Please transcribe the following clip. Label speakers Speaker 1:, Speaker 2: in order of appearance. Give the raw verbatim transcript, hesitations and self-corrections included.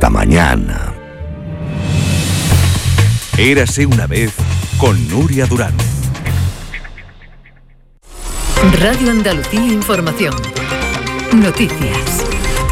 Speaker 1: Hasta mañana.
Speaker 2: Érase una vez con Nuria Durán.
Speaker 3: Radio Andalucía Información. Noticias.